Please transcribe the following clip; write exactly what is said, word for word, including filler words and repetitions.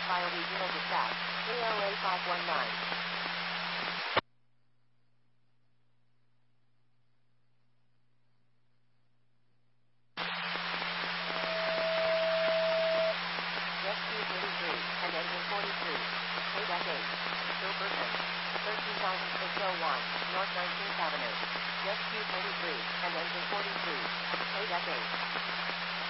File Regional Dispatch, A L A five one nine. Rescue thirty-three, and Engine forty-three. Payback eight. Still person. thirteen thousand six oh one, North nineteenth Avenue. Rescue thirty-three, and Engine forty-three. Payback eight.